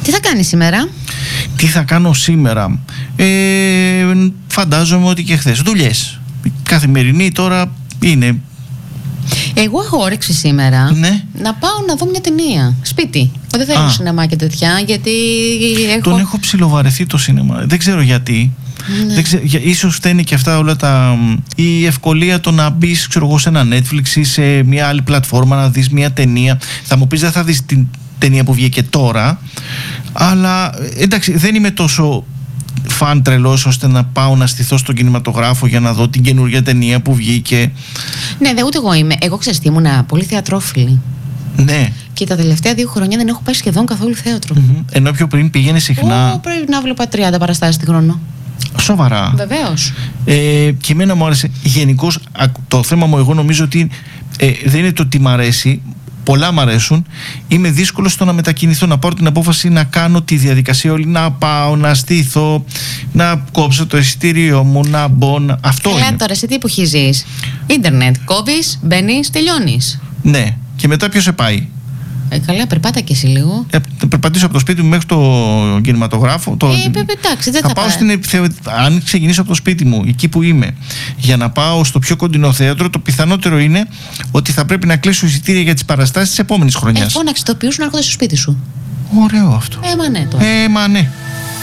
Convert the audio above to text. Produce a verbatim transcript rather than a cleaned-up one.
Τι θα κάνεις σήμερα? Τι θα κάνω σήμερα? Ε, φαντάζομαι ότι και χθες. Δουλειές. Καθημερινή τώρα είναι. Εγώ έχω όρεξη σήμερα, ναι. να πάω να δω μια ταινία. Σπίτι. Δεν θέλω σινεμά και τέτοια, γιατί έχω... Τον έχω ψιλοβαρεθεί το σινεμά. Δεν ξέρω γιατί. Ναι. Δεν ξέρω, ίσως φταίνει και αυτά όλα τα... η ευκολία το να μπεις, ξέρω εγώ, σε ένα Netflix ή σε μια άλλη πλατφόρμα να δεις μια ταινία. Θα μου πεις δεν θα δεις την ταινία που βγήκε τώρα, αλλά εντάξει, δεν είμαι τόσο φαν τρελός ώστε να πάω να στηθώ στον κινηματογράφο για να δω την καινούργια ταινία που βγήκε. Ναι, δε, ούτε εγώ είμαι. Εγώ ξέρεις τι, ήμουνα πολύ θεατρόφιλη. Ναι. Και τα τελευταία δύο χρόνια δεν έχω πάει σχεδόν καθόλου θέατρο. Mm-hmm. Ενώ πιο πριν πήγαινε συχνά. Εγώ πρέπει να βλέπα τριάντα παραστάσεις τη χρόνο. Σοβαρά. Βεβαίως. Ε, και εμένα μου άρεσε. Γενικώς το θέμα μου, εγώ νομίζω ότι ε, δεν είναι το τι μ' αρέσει. Πολλά μ' αρέσουν. Είμαι δύσκολο στο να μετακινηθώ, να πάρω την απόφαση να κάνω τη διαδικασία όλη. Να πάω, να στήθω, να κόψω το εισιτήριό μου, να μπω. Να... Αυτό Έλα είναι. τώρα, σε τι εποχή ζεις? Ίντερνετ. Κόβεις, μπαίνεις, τελειώνεις. Ναι. Και μετά ποιος σε πάει? Ε, καλά, περπάτα και εσύ λίγο. Ε, θα περπατήσω από το σπίτι μου μέχρι το κινηματογράφο. Το... Ε, εντάξει, δεν θα, θα πάω πάει. στην... Αν ξεκινήσω από το σπίτι μου, εκεί που είμαι, για να πάω στο πιο κοντινό θέατρο, το πιθανότερο είναι ότι θα πρέπει να κλείσω εισιτήρια για τις παραστάσεις της επόμενης χρονιάς. Ε, φώναξε το ποιούς να έρχονται στο σπίτι σου. Ωραίο αυτό. Ε, μα ναι τώρα. Ε, μα ναι.